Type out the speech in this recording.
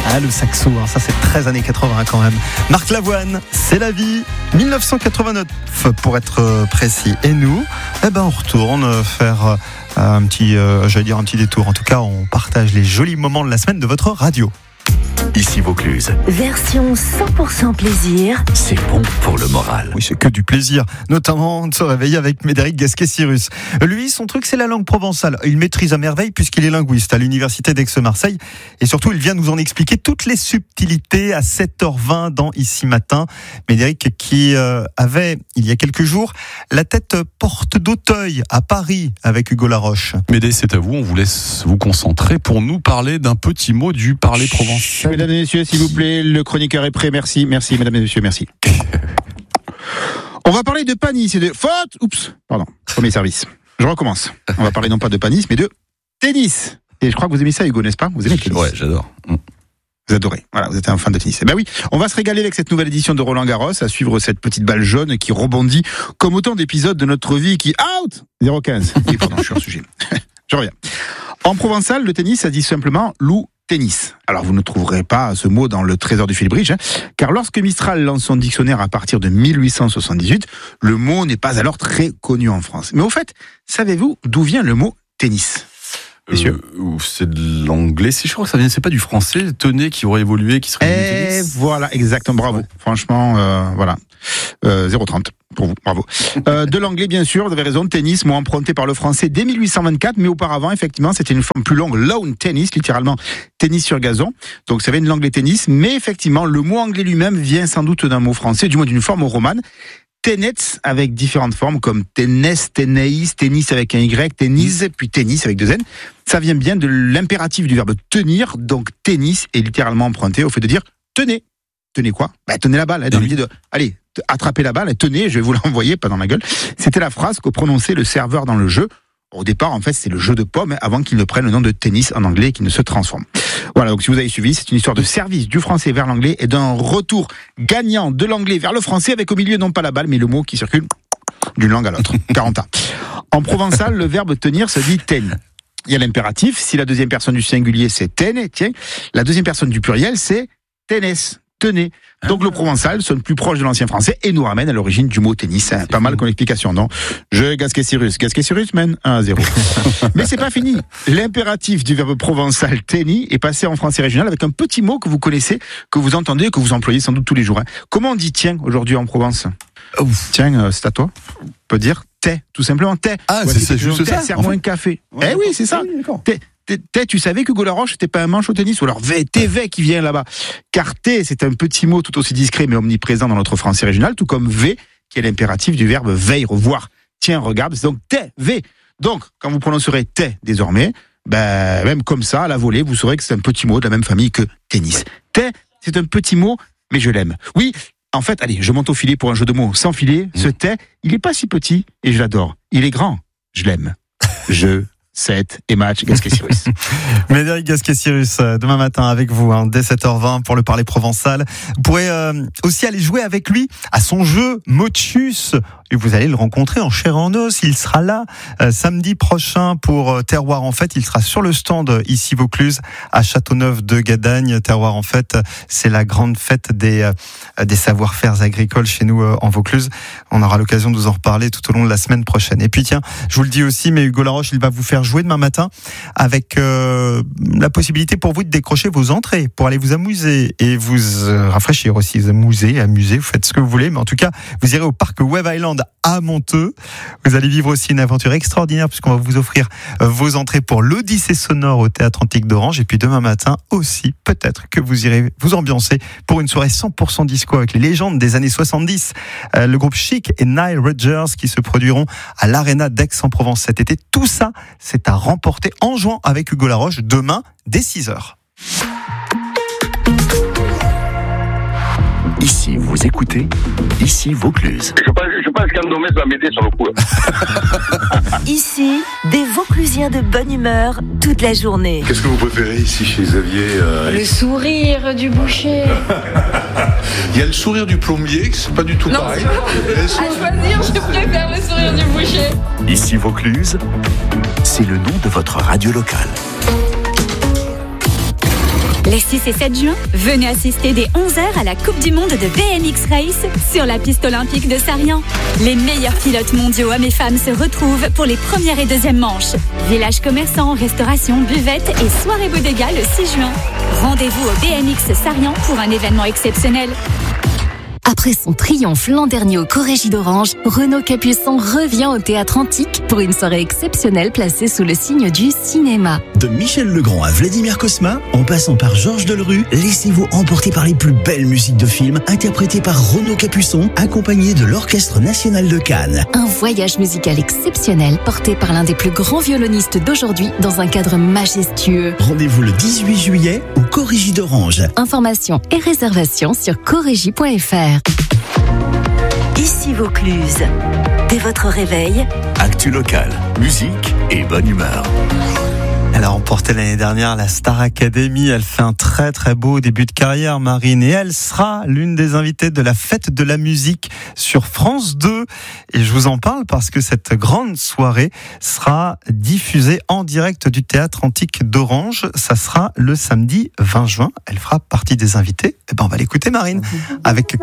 Ah, le saxo, ça c'est 13 années 80 quand même. Marc Lavoine, c'est la vie. 1989 pour être précis. Et nous, on retourne faire un petit détour. En tout cas, on partage les jolis moments de la semaine de votre radio. Ici Vaucluse. Version 100% plaisir. C'est bon pour le moral. Oui, c'est que du plaisir, notamment de se réveiller avec Médéric Gasquet-Cyrus. Lui, son truc, c'est la langue provençale. Il maîtrise à merveille puisqu'il est linguiste à l'université d'Aix-Marseille. Et surtout, il vient nous en expliquer toutes les subtilités à 7h20 dans Ici Matin. Médéric qui avait, il y a quelques jours, la tête porte d'Auteuil à Paris avec Hugo Laroche. Médé, c'est à vous, on vous laisse vous concentrer pour nous parler d'un petit mot du parler provençal. Mesdames et messieurs, s'il vous plaît, le chroniqueur est prêt. Merci, mesdames et messieurs, merci. On va parler de panis et de faute. Oups, pardon, premier service. Je recommence. On va parler non pas de panis, mais de tennis. Et je crois que vous aimez ça, Hugo, n'est-ce pas? Vous aimez le tennis? Ouais, j'adore. Vous adorez. Voilà, vous êtes un fan de tennis. Eh ben oui, on va se régaler avec cette nouvelle édition de Roland Garros, à suivre cette petite balle jaune qui rebondit comme autant d'épisodes de notre vie qui out 0,15. Oui, pardon, je suis hors sujet. Je reviens. En provençal, le tennis, ça dit simplement loup. Tennis. Alors vous ne trouverez pas ce mot dans le trésor du Fil-Bridge, car lorsque Mistral lance son dictionnaire à partir de 1878, le mot n'est pas alors très connu en France. Mais au fait, savez-vous d'où vient le mot tennis, messieurs? C'est de l'anglais, si je crois que ça vient, c'est pas du français, tenez, qui aurait évolué, qui serait tennis. Voilà, exactement, bravo. Ouais. Franchement, voilà. 0,30 pour vous, bravo. De l'anglais, bien sûr, vous avez raison, tennis, mot emprunté par le français dès 1824, mais auparavant, effectivement, c'était une forme plus longue, lawn tennis, littéralement tennis sur gazon. Donc ça vient de l'anglais tennis, mais effectivement, le mot anglais lui-même vient sans doute d'un mot français, du moins d'une forme romane. Tenets avec différentes formes comme tennis, tennis, tennis avec un Y, tennis, puis tennis avec 2 N. Ça vient bien de l'impératif du verbe tenir, donc tennis est littéralement emprunté au fait de dire tenez. Tenez quoi? Tenez la balle, dans l'idée de allez, attrapez la balle, tenez, je vais vous l'envoyer, pas dans la gueule. C'était la phrase que prononçait le serveur dans le jeu. Au départ, en fait, c'est le jeu de pommes avant qu'il ne prenne le nom de tennis en anglais et qu'il ne se transforme. Voilà, donc si vous avez suivi, c'est une histoire de service du français vers l'anglais et d'un retour gagnant de l'anglais vers le français avec au milieu non pas la balle, mais le mot qui circule d'une langue à l'autre. 40 ans. En provençal, le verbe tenir se dit ten. Il y a l'impératif. Si la deuxième personne du singulier, c'est ten, tiens. La deuxième personne du pluriel, c'est tennis. Tenez. Donc le provençal sonne plus proche de l'ancien français et nous ramène à l'origine du mot tennis. Pas mal comme explication, non? Je Gasquet-Cyrus, mène 1-0. Mais c'est pas fini. L'impératif du verbe provençal tennis est passé en français régional avec un petit mot que vous connaissez, que vous entendez, que vous employez sans doute tous les jours. Comment on dit tiens aujourd'hui en Provence? Tiens, c'est à toi. On peut dire t'es, tout simplement t'es. Ah, c'est juste ça. Serre-moi un café. Ouais, oui, c'est ça. Tu savais que Hugo Laroche n'était pas un manche au tennis? Ou alors V qui vient là-bas. Car T, c'est un petit mot tout aussi discret mais omniprésent dans notre français régional, tout comme V, qui est l'impératif du verbe veille, revoir. Tiens, regarde, c'est donc T, V. Donc, quand vous prononcerez T désormais, même comme ça, à la volée, vous saurez que c'est un petit mot de la même famille que tennis. T, c'est un petit mot, mais je l'aime. Oui, en fait, allez, je monte au filet pour un jeu de mots sans filet. Ce T, il est pas si petit et je l'adore. Il est grand, je l'aime. Je 7 et match Gasquet-Cyrus. Médéric Gasquet-Cyrus, demain matin avec vous, dès 7h20 pour le parler provençal. Vous pourrez aussi aller jouer avec lui à son jeu Motus. Et vous allez le rencontrer en chair et en os. Il sera là samedi prochain pour Terroir en Fête. Il sera sur le stand ici Vaucluse à Châteauneuf de Gadagne. Terroir en Fête, c'est la grande fête des savoir-faire agricoles chez nous en Vaucluse. On aura l'occasion de vous en reparler tout au long de la semaine prochaine. Et puis tiens, je vous le dis aussi, mais Hugo Laroche, il va vous faire jouer demain matin avec la possibilité pour vous de décrocher vos entrées pour aller vous amuser et vous rafraîchir aussi, vous amuser, vous faites ce que vous voulez, mais en tout cas, vous irez au parc Wave Island à Monteux. Vous allez vivre aussi une aventure extraordinaire puisqu'on va vous offrir vos entrées pour l'Odyssée sonore au Théâtre Antique d'Orange. Et puis demain matin aussi, peut-être que vous irez vous ambiancer pour une soirée 100% disco avec les légendes des années 70. Le groupe Chic et Nile Rodgers qui se produiront à l'Arena d'Aix-en-Provence cet été. Tout ça, c'est à remporter en jouant avec Hugo Laroche demain dès 6h. Ici, vous écoutez, ici Vaucluse. Je pense qu'Andomès va m'aider sur le coup. Ici, des Vauclusiens de bonne humeur toute la journée. Qu'est-ce que vous préférez ici chez Xavier Le sourire du boucher. Il y a le sourire du plombier, c'est pas du tout pareil. À choisir, je préfère le sourire du boucher. Ici Vaucluse, c'est le nom de votre radio locale. Les 6 et 7 juin, venez assister dès 11h à la Coupe du Monde de BMX Race sur la piste olympique de Sarriens. Les meilleurs pilotes mondiaux hommes et femmes se retrouvent pour les premières et deuxièmes manches. Village commerçant, restauration, buvette et soirée bodega le 6 juin. Rendez-vous au BMX Sarriens pour un événement exceptionnel. Après son triomphe l'an dernier au Corrégie d'Orange, Renaud Capuçon revient au Théâtre Antique pour une soirée exceptionnelle placée sous le signe du cinéma. De Michel Legrand à Vladimir Cosma, en passant par Georges Delerue, laissez-vous emporter par les plus belles musiques de films interprétées par Renaud Capuçon, accompagné de l'Orchestre National de Cannes. Un voyage musical exceptionnel porté par l'un des plus grands violonistes d'aujourd'hui dans un cadre majestueux. Rendez-vous le 18 juillet au Corrégie d'Orange. Informations et réservations sur corrégie.fr. Ici Vaucluse. Dès votre réveil, Actu locale, musique et bonne humeur. Elle a remporté l'année dernière la Star Academy. Elle fait un très très beau début de carrière, Marine. Et elle sera l'une des invitées de la fête de la musique sur France 2. Et je vous en parle parce que cette grande soirée sera diffusée en direct du Théâtre Antique d'Orange. Ça sera le samedi 20 juin. Elle fera partie des invités. Eh ben, on va l'écouter, Marine, avec